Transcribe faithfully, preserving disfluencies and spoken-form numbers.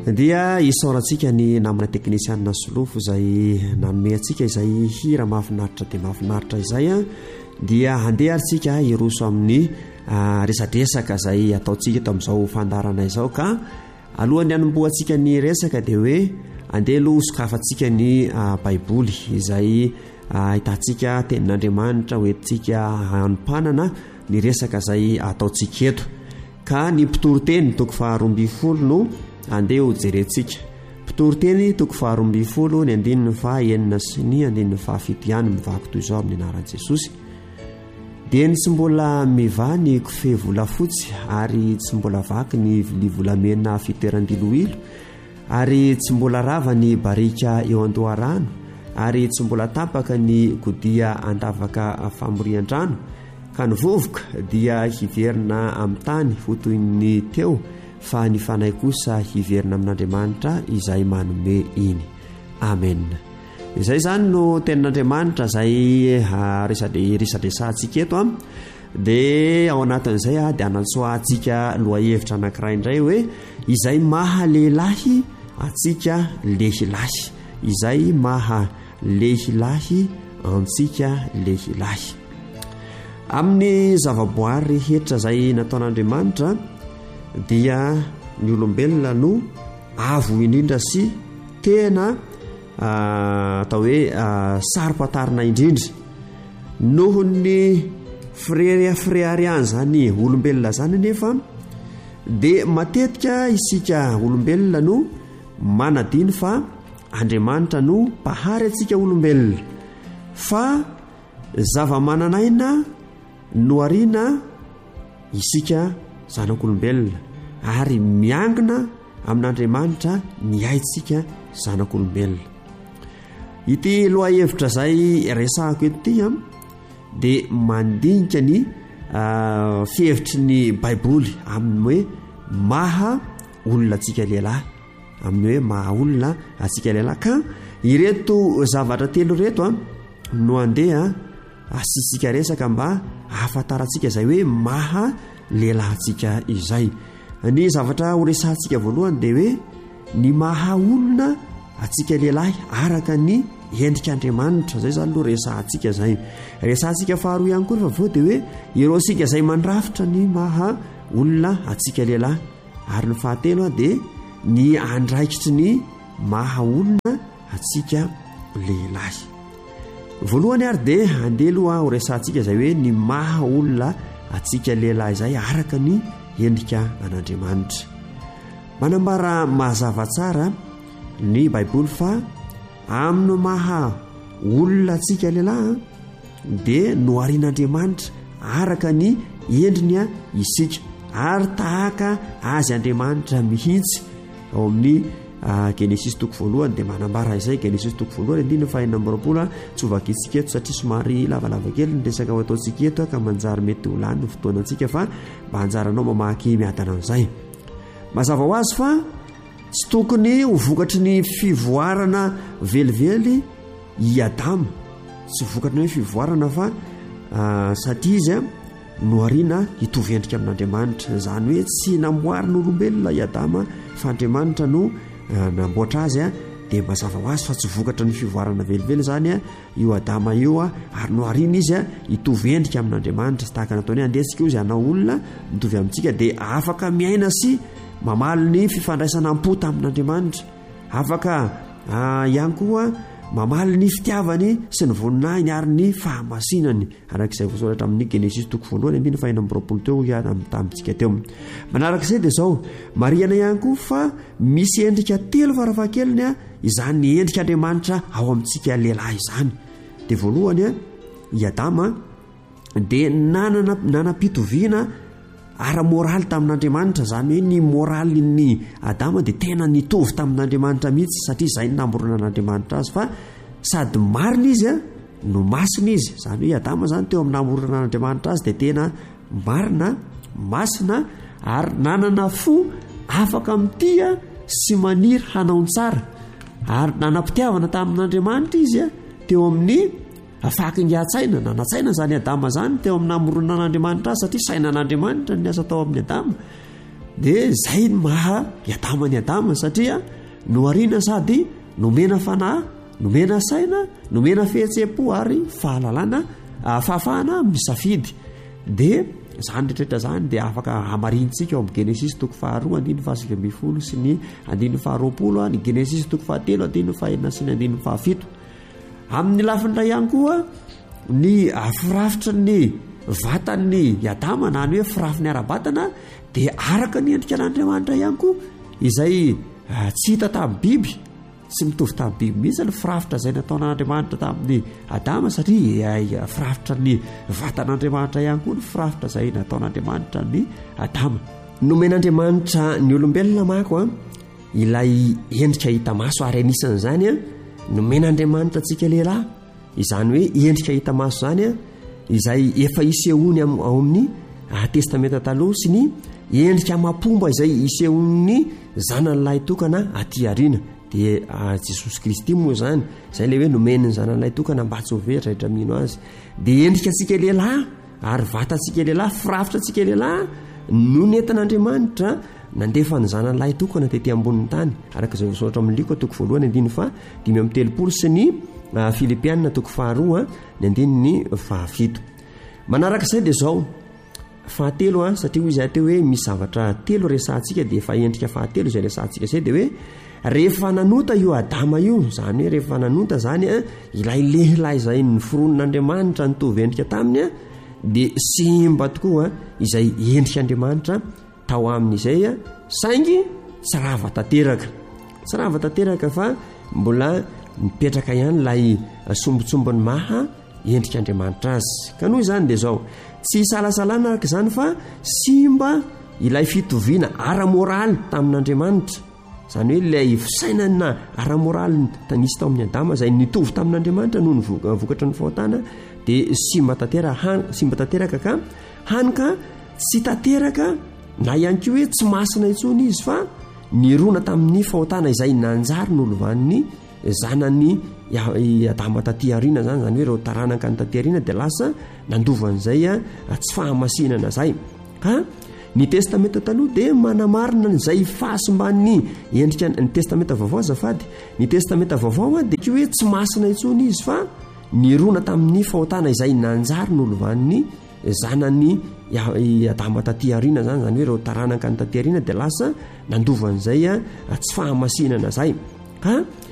dia isaorantsika ny namana teknisianina solofo izay nanome antsika izay hira mahafinaritra dia mahafinaritra izay a dia handeha arytsika iroso amin'ny resadresaka izay ataontsika eto amin'izao fandarana izao ka alohan'ny hanomboantsika ny resaka dia hoe andeha aloha sokafantsika ny baiboly izay ahitantsika tenin'Andriamanitra hoentintsika hanompanana ny resaka izay ataontsika eto ka ny mpitoroteny toko faharoa ambin'ny folo no andeha ho jerentsika. Mpitoroteny toko faharoa ambin'ny folo ny andininy faha enina sy ny andininy fahafito ihany mivaky toy izao amin'ny anaran'i Jesosy. Dia ny tsy mbola miva ny kofehy volafotsy ary tsy mbola vaky ny vilia volamena fitoeran-diloilo ary tsy mbola rava ny barika eo an-doharano ary tsy mbola tapaka ny godia andavaka famorian-drano ka ny vovoka dia hiverina amin'ny tany fotoy ny teo fa ny fanahy kosa hiverina amin'Andriamanitra izay manome iny. Amen. Izay zany no tenin'Andriamanitra izay resadresantsika eto a dia ao anatin'izay a dia anantsoahantsika lohahevitra anankiray indray hoe izay maha lehilahy antsika lehilahy, izay maha lehilahy antsika lehilahy. Amin'ny zavaboary rehetra izay nataon'Andriamanitra dia ny olombelona no avo indrindra sy tena atao hoe sarom-patarina indrindra noho ny fireafirehariany zany olombelona zany nefa dia matetika isika olombelona no manadiny fa Andriamanitra no mpahary antsika olombelona fa zava-mananaina no ariana isika zanak'olombelona ary miangona amin'Andriamanitra ny haitsika zanak'olombelona. Ity lohahevitra izay resahako ety dia mandinika ny fihevitry ny baiboly amin'ny hoe maha olona atsika lehilahy, amin'ny hoe maha olona atsika lehilahy ka ireto zavatra telo reto a no andeha asitsika resaka mba ahafantarantsika izay hoe maha lehilahy atsika izay. Ny zavatra horesantsika voalohany dia hoe ny maha olona atsika lehilahy araka ny endrik'Andriamanitra, zay zany aloha resantsika izay. Resantsika faharoa ihany koa rehefa vao dia hoe ireo sika izay mandrafitra ny maha olona atsika lehilahy ary ny fahatelo dia ny andraikitry ny maha olona atsika lehilahy. Voalohany ary dia andeha aloha ho resantsika izay hoe ny maha olona atsika lehilahy izay araka ny endrika an'Andriamanitra. Manambara mazava tsara ny baiboly fa amin'ny maha olona atsika lehilahy dia no arian'Andriamanitra araka ny endriny isika ary tahaka azy Andriamanitra mihitsy. Ao amin'ny Genesis toko voalohany dia manambara izay. Genesis toko voalohany andininy fahaenina amby roapolo tsy hovakintsika eto satria somary lavalava kely ny resaka ho ataontsika eto ka manjary mety ho lany ny fotoanantsika fa mba hanjaranao mamaky miadana amin'izay. Mazava ho azy fa tsy tokony ho vokatry ny fivoarana velively i Adama, tsy vokatry ny fivoarana fa satria izy no ariana hitovy endrika amin'Andriamanitra, izany hoe tsy namboarina olombelona i Adama fa Andriamanitra no namboatra azy a. Dia mazava ho azy fa tsy vokatra ny fivoarana velively zany a io Adama io a ary no ariana izy a hitovy endrika amin'Andriamanitra sy tahaka nataony andesika io izay anao olona mitovy amintsika dia afaka miaina sy mamaly ny fifandraisana am-po tamin'Andriamanitra, afaka ihany koa mamaly ny fitiavany sy ny voninahiny ary ny fahamasinany arak'izay voasoratra amin'ny Genesis toko voalohany andininy fahaenina amby roapolo teo tamintsika teo. Manarak'izay dia izao mariana ihany koa fa misy endrika telo farafahakeliny a izany ny endrik'Andriamanitra ao amintsika lehilahy izany. Dia voalohany a i Adama dia nanana nanam-pitoviana ara-moraly tamin'Andriamanitra, izany hoe ny moraly ny Adama dia tena nitovy tamin'Andriamanitra mihitsy satria izay ny namorona n'Andriamanitra azy fa sady marina izy a no masina izy, izany hoe Adama zany teo amin'ny namorona n'Andriamanitra azy dia tena marina, masina ary nanana fo afaka mitia sy maniry hanao tsara ary nanam-pitiavana tamin'Andriamanitra izy a teo amin'ny afakingatsaina nanatsaina zany Adama zany teo amin'ny namorona n'Andriamanitra azy satria saina n'Andriamanitra ny asa tao amin'ny Adama dia zay maha iadamany adama satria noariana sady nomena fanahy nomena saina nomena fihetse-po ary fahalalana fahafahana misafidy dia zany rehetrrehetra zany dia afaka hamarintsika eo amin'ny genesis toko faharoa andiny fahasivy ambin'ny folo sy ny andiny faharoapolo ny genesis toko fahatelo andiny fahaenina sy ny andiny fahafito. Amin'ny lafindray ihany koa ny firafitra ny vatan'ny adama na ny hoe firafiny ara-batana dia araka ny endrika an'Andriamanitra ihany koa izay tsy hita tamin'ny biby sy mitovy tamin'ny biby mihitsy ny firafitra izay nataon'Andriamanitra tamin'ny adama satria firafitra ny vatan'Andriamanitra ihany koa ny firafitra izay nataon'Andriamanitra ny adama. Nomen'Andriamanitra ny olombelona mako a ilay endrika hita maso ary anisan'izany a nomen'Andriamanitra antsika lehilahy izany hoe endrika hita maso zany a izay efa isehony ao amin'ny testamenta taloha sy ny endrika mapomba izay isehon'ny zanan'ilay tokana aty ariana dia Jesosy Kristy moa zany izay le hoe nomen'ny zanan'ilay tokana mba tsy ho very rehetra mino azy dia endrika antsika lehilahy ary vatantsika lehilahy firafitra antsika lehilahy no nentin'Andriamanitra nandefa ny zanan'ilay tokana tetỳ ambonin'ny tany araka izay voasoratra amin'ny Lika toko voalohany andiny fa dimy amby telopolo sy ny Filipianina toko faharoa ny andiny ny fahafito. Manaraka izay dia zao fahatelo a satria hoy izahay teo hoe misy zavatra telo resantsika dia efa endrika fahatelo izay resantsika izay dia hoe rehefa nanota io adama io zany hoe rehefa nanota zany a ilay lehilahy izay ny foron'Andriamanitra nitovy endrika taminy a dia simba tokoa izay endrika Andriamanitra tao amin'izay a saingy tsy rava tanteraka tsy rava tanteraka fa mbola mipetraka ihany lay sombotsombony maha endrika Andriamanitra azy ka noho izany dia zao tsy salasalana araka izany fa simba ilay fitoviana ara-moraly tamin'Andriamanitra zany hoe ilay fisainana ara-moraly tanisy tao amin'ny adama izay nitovy tamin'Andriamanitra noho ny vokatra ny fahotana dia simba tanteraka simba tanteraka ka hanika tsy tanteraka na ihany koa hoe tsy masina intsony izy fa nirona tamin'ny fahotana izay nanjary nolovan'ny zanany adama taty ariana zany zany hoe reo taranaka ny taty ariana dia lasa nandovan'izay a tsy fahamasinana zay ka ny testamenta taloha dia manamarina izay fahasimban'ny endrika ny testamenta vaovao azafady ny testamenta vaovao a dia hoe tsy masina intsony izy fa nirona tamin'ny fahotana izay nanjary nolovan'ny zanany adama taty ariana zany zany hoe reo taranaka ny taty ariana dia lasa nandovan'izay a tsy fahamasinana zay ka